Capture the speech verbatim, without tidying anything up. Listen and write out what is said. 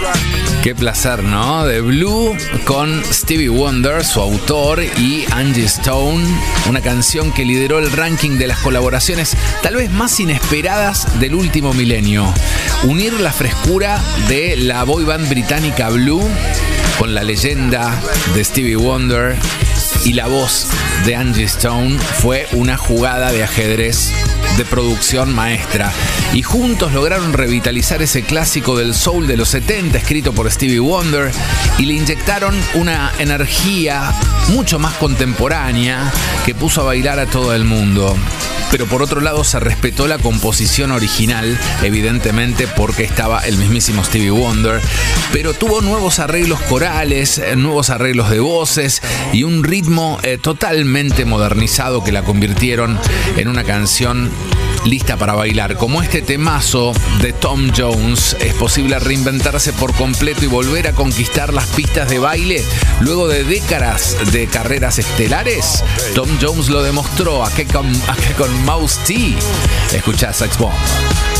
Qué placer, ¿no? The Blue con Stevie Wonder, su autor, y Angie Stone, una canción que lideró el ranking de las colaboraciones tal vez más inesperadas del último milenio. Unir la frescura de la boy band británica Blue con la leyenda de Stevie Wonder y la voz de Angie Stone fue una jugada de ajedrez de producción maestra, y juntos lograron revitalizar ese clásico del soul de los setenta escrito por Stevie Wonder y le inyectaron una energía mucho más contemporánea que puso a bailar a todo el mundo. Pero por otro lado se respetó la composición original, evidentemente porque estaba el mismísimo Stevie Wonder, pero tuvo nuevos arreglos corales, nuevos arreglos de voces y un ritmo eh, totalmente modernizado que la convirtieron en una canción lista para bailar. Como este temazo de Tom Jones, es posible reinventarse por completo y volver a conquistar las pistas de baile luego de décadas de carreras estelares. Tom Jones lo demostró aquí con, aquí con Mouse T. Escuchá Sex Bomb.